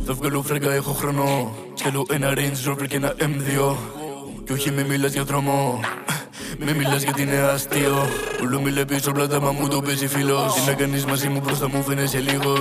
Θα βγάλω φράγκα, έχω χρόνο. Θέλω ένα Range Rover και ένα M2. Κι όχι μη μιλάς για δρόμο. Μη μιλάς γιατί είναι αστείο. Όλο μιλάει πίσω πλάτα μα μου το παίζει φίλος. Τι να κάνεις μαζί μου μπροστά μου φαίνεσαι λίγο.